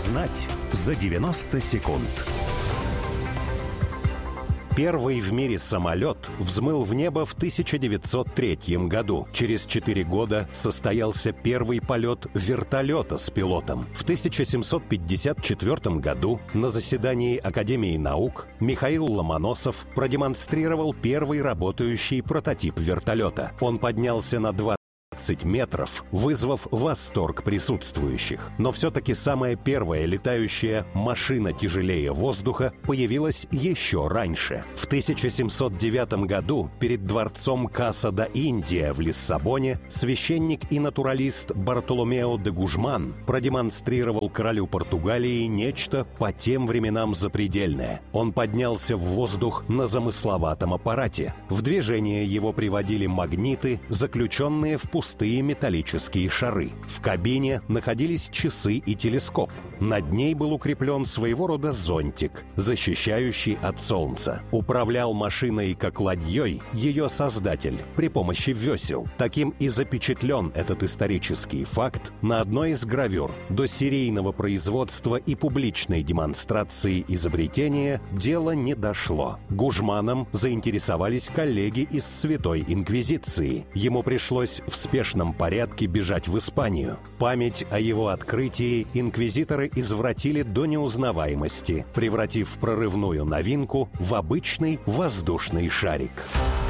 Узнать за 90 секунд. Первый в мире самолет взмыл в небо в 1903 году. Через 4 года состоялся первый полет вертолета с пилотом. В 1754 году на заседании Академии наук Михаил Ломоносов продемонстрировал первый работающий прототип вертолета. Он поднялся на 20 метров, вызвав восторг присутствующих. Но все-таки самая первая летающая машина тяжелее воздуха появилась еще раньше. В 1709 году перед дворцом Каса-да-Индия в Лиссабоне священник и натуралист Бартоломео де Гужман продемонстрировал королю Португалии нечто по тем временам запредельное. Он поднялся в воздух на замысловатом аппарате. В движение его приводили магниты, заключенные в пустые металлические шары. В кабине находились часы и телескоп. Над ней был укреплен своего рода зонтик, защищающий от солнца. Управлял машиной как ладьей ее создатель при помощи весел. Таким и запечатлен этот исторический факт на одной из гравюр. До серийного производства и публичной демонстрации изобретения дело не дошло. Гужманом заинтересовались коллеги из Святой Инквизиции. Ему пришлось в спешном порядке бежать в Испанию. Память о его открытии инквизиторы извратили до неузнаваемости, превратив прорывную новинку в обычный воздушный шарик.